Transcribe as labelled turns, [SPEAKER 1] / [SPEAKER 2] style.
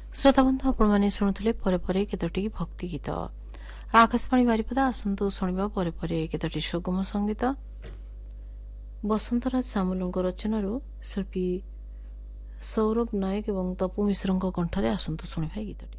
[SPEAKER 1] ଶ୍ରୋତାବନ୍ଧୁ ଆପଣମାନେ ଶୁଣୁଥିଲେ ପରେ ପରେ କେତୋଟି ଭକ୍ତି ଗୀତ। ଆକାଶବାଣୀ ବାରିପଦା ଆସନ୍ତୁ ଶୁଣିବା ପରେ ପରେ କେତୋଟି ସୁଗମ ସଙ୍ଗୀତ। ବସନ୍ତରାଜ ସାମଲଙ୍କ ରଚନାରୁ ଶିଳ୍ପୀ ସୌରଭ ନାୟକ ଏବଂ ତପୁ ମିଶ୍ରଙ୍କ କଣ୍ଠରେ ଆସନ୍ତୁ ଶୁଣିବା ଗୀତଟି।